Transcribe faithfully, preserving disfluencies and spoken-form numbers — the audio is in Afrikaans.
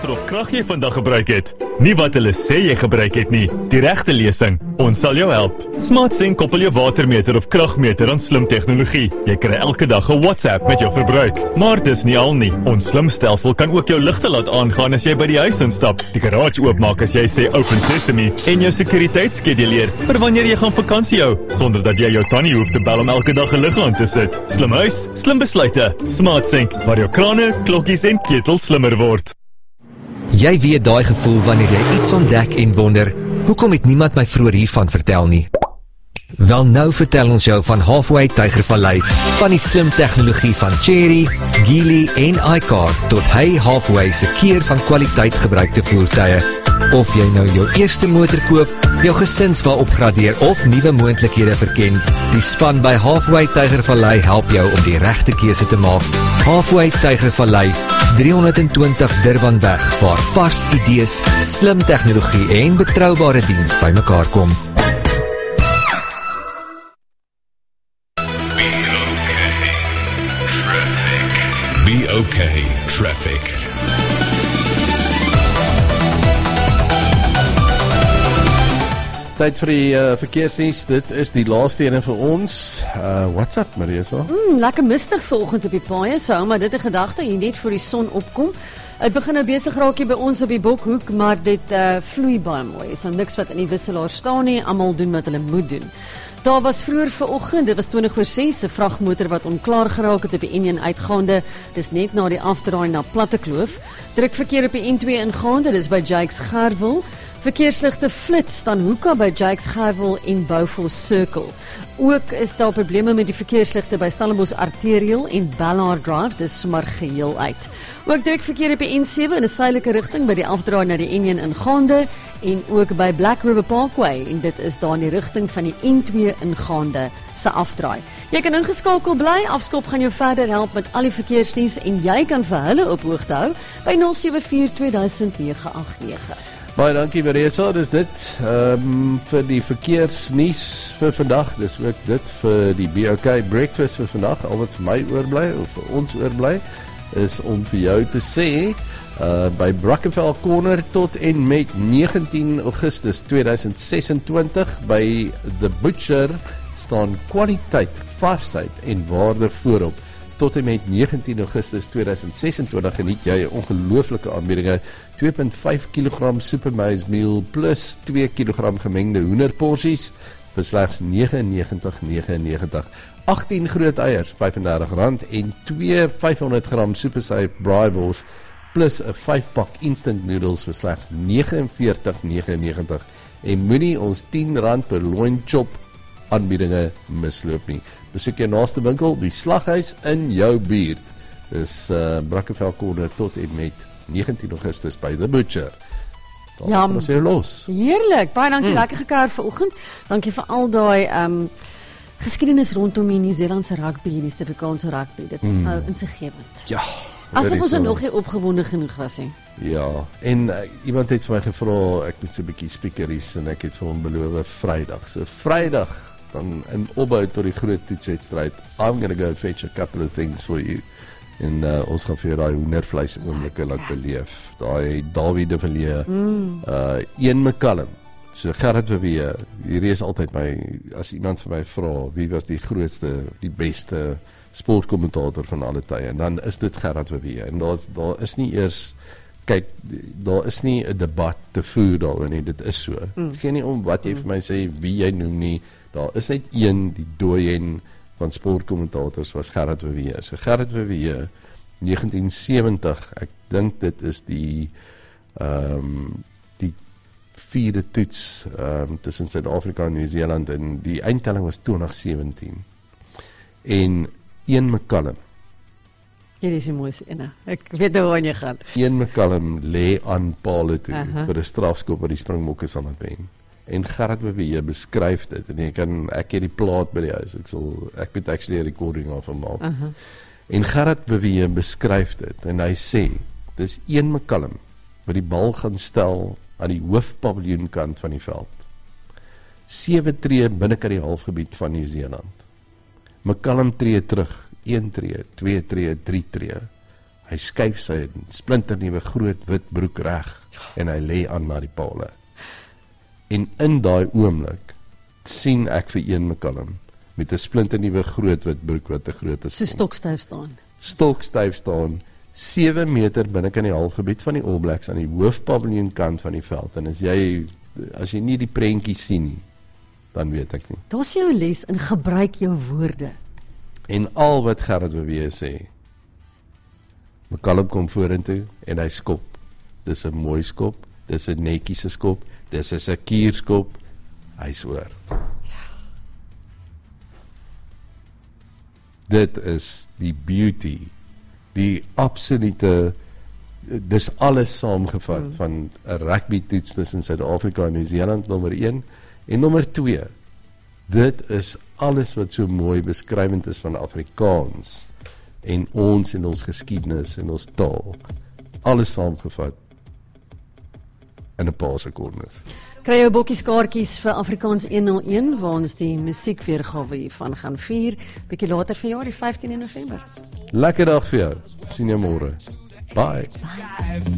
water of krag jy vandag gebruik het. Nie wat hulle sê jy gebruik het nie, die regte lesing. Ons sal jou help. SmartSync koppel jou watermeter of kragmeter aan slim tegnologie. Jy kry elke dag 'n WhatsApp met jou verbruik. Maar dis nie al nie. Ons slim stelsel kan ook jou ligte laat aangaan as jy by die huis instap, die garage oopmaak as jy sê Open Sesame en jou sekuriteitsskeduleer vir wanneer jy gaan vakansie hou, sonder dat jy jou tannie hoef te bel om elke dag 'n lig aan te sit. Slim huis, slim besluite. SmartSync, waar jou krane, klokkies en ketels slimmer word. Jy weet daai gevoel wanneer jy iets ontdek en wonder, hoekom het niemand my vroeër hiervan vertel nie? Wel nou vertel ons jou van Halfway Tygervallei, van die slim tegnologie van Chery, Geely en iCar tot hy Halfway se keer van kwaliteit gebruikte voertuie. Of jy nou jou eerste motor koop, jou gesins wil opgradeer of nuwe moontlikhede verken, die span by Halfway Tygervallei help jou om die regte keuse te maak. Halfway Tygervallei, drie honderd twintig Durbanweg, waar vars idees, slim tegnologie en betroubare diens bymekaar kom. Be okay, traffic. Tyd vir die uh, verkeersdiens, dit is die laaste ene vir ons. Uh, what's up, Marisa? Mm, lekker mistig vanoggend op die paaie, so hou maar dit 'n gedagte hier net voor die son opkom. Het begin nou besig raak hier by ons op die Bokhoek, maar dit uh, vloei baie mooi. Is nou niks wat in die wisselaar staan nie, almal doen wat hulle moet doen. Daar was vroeër vanoggend, dit was twintig oor ses, 'n vragmotor wat onklaar geraak het op die N een uitgaande. Dis net na die afdraai na Plattekloof. Druk verkeer op die N twee ingaande, dis by Jakes Gerwel. Verkeersligte flits staan hoeka by Jakes Gerwel en Beaufort Circle. Ook is daar probleme met die verkeersligte by Stellenbosch Arterial en Ballard Drive, dis sommer geheel uit. Ook druk verkeer op die N sewe in 'n suidelike rigting by die afdraai na die N een ingaande en ook by Black River Parkway en dit is daar in die rigting van die N twee ingaande se afdraai. Jy kan ingeskakel bly, Afskop gaan jou verder help met al die verkeersnuus en jy kan vir hulle op hoogte hou by nul sewe vier twee negen agt nege. Baie dankie Marisa, dis dit um, vir die verkeersnuus vir vandag, dis ook dit vir die B O K breakfast vir vandag. Al wat vir my oorbly, of vir ons oorbly, is om vir jou te sê, uh, by Brackenfell Corner tot en met negentien Augustus tweeduisend sesentwintig, by The Butcher, staan kwaliteit, varsheid en waarde voorop. Tot en met negentien Augustus tweeduisend sesentwintig geniet jy ongelooflike aanbiedinge, twee komma vyf kilogram supermaize meal plus twee kilogram gemengde hoenderporsies vir slegs nege en negentig nege en negentig. agttien groot eiers, vyf en dertig rand en twee vyfhonderd gram supersafe braaibors plus 'n vyf pak instant noodles vir slegs nege en veertig nege en negentig. En moenie ons tien rand per loin chop aanbiedinge misloop nie. Besoek jou naaste winkel, die slaghuis in jou buurt. Dis uh, Brackenfell Corner tot en met negentien Augustus by The Butcher. Ja, ons hier los. Heerlik, baie dankie, Mm. lekker gekuier vanoggend. Dankie vir al daai um, geskiedenis rondom die Nieu-Zeelandse rugby en die Suid-Afrikaanse rugby. Dit is Mm. nou insiggewend. Ja. Asof ons so. er nog nie opgewonde genoeg was nie. Ja, en uh, iemand het vir my gevra, ek moet so 'n bietjie speakeries en ek het vir hom beloof Vrydag. So Vrydag dan in opbou tot die groot toetswedstryd. I'm going to go fetch a couple of things for you. En uh, ons gaan vir jou daai hoendervleis oomblikke laat beleef. Daai Dawie de Villiers, Mm. uh Ian McCallum. So Gerrit Verweer, hierdie is altyd my, as iemand vir my vra, wie was die grootste, die beste sportkommentator van alle tye, en dan is dit Gerrit Verweer. En daar is, daar is nie eers, kyk, daar is nie 'n debat te voer daaroor nie, dit is so. Mm. Geen nie om wat jy vir my sê, wie jy noem nie, daar is net een, die dooien van sportkommentators was Gerrit Verweer. So Gerrit Verweer, negentien sewentig, ek dink dit is die um, die vierde toets um, tussen Suid-Afrika en Nieu-Zeeland, en die eindtelling was twintig sewentien. En Ian McCallum, Hierdie is die mooiste ene. Ek weet nou waar jy gaan. Ian McCallum lê aan pale toe Aha. vir 'n strafskop wat die Springbokke sal laat wen. En Gerrit Verweer beskryf dit, en jy kan, ek het die plaat by die huis, ek sal, ek moet actually 'n recording af hom maak. Aha. En Gerrit Verweer beskryf dit, en hy sê, dis Ian McCallum, wat die bal gaan stel aan die hoofpaviljoenkant van die veld. Sewe tree binnekant die halfgebied van Nieu-Zeeland. McCallum tree terug, een tree, twee tree, drie tree. Hy skuif sy splinternuwe groot wit broek reg en hy lê aan na die palle. En in daai oomblik sien ek vir een McCallum met 'n splinternuwe groot wit broek wat te groot is. So stokstyf staan. Stokstyf staan, sewe meter binne kan die halfgebied van die All Blacks aan die hoofpaviljoen kant van die veld. En as jy as jy nie die prentjie sien nie, dan weet ek nie. Daar's jou les in gebruik jou woorde. En al wat Gerard Beweer sê, McCallum kom vorentoe en hy skop. Dis 'n mooi skop, dis 'n netjiese skop, dis 'n seker skop. Hy's oor. Dit is die beauty, die absolute, dis alles saamgevat mm. van 'n rugby toets tussen Suid-Afrika en Nieu-Seeland nommer een en nommer twee. Dit is alles wat so mooi beskrywend is van Afrikaans en ons en ons geskiedenis en ons taal. Alles saamgevat in 'n paar sekondes. Kry jou bokkies kaartjies vir Afrikaans honderdeen waar ons die musiekweergawe hiervan gaan vier, bietjie later vanjaar die vyftiende November. Lekker dag vir jou. Sien jou môre. Bye. Bye.